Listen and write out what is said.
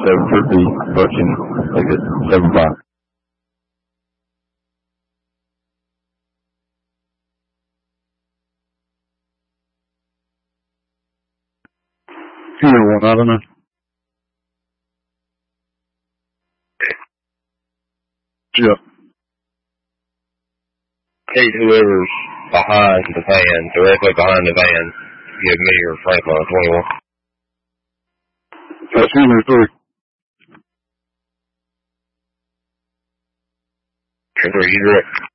750, approaching exit 75. Here, 1 Avenue. Yeah. Hey, whoever's behind the van, directly behind the van, give me your Franklin 21. That's 103. 103, you direct.